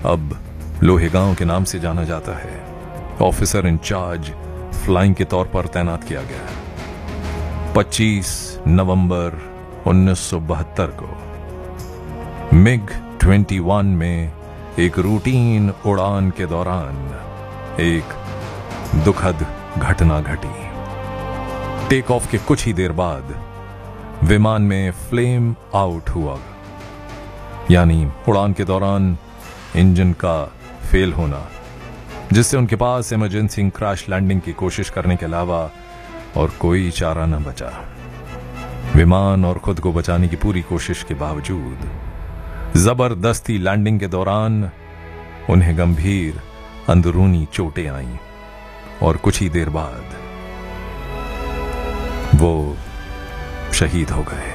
अब लोहेगांव के नाम से जाना जाता है। ऑफिसर इंचार्ज फ्लाइंग के तौर पर तैनात किया गया। 25 नवंबर 1972 को मिग 21 में एक रूटीन उड़ान के दौरान एक दुखद घटना घटी। टेक ऑफ के कुछ ही देर बाद विमान में फ्लेम आउट हुआ, यानी उड़ान के दौरान इंजन का फेल होना, जिससे उनके पास इमरजेंसी क्रैश लैंडिंग की कोशिश करने के अलावा और कोई चारा न बचा। विमान और खुद को बचाने की पूरी कोशिश के बावजूद जबरदस्ती लैंडिंग के दौरान उन्हें गंभीर अंदरूनी चोटें आईं और कुछ ही देर बाद वो शहीद हो गए।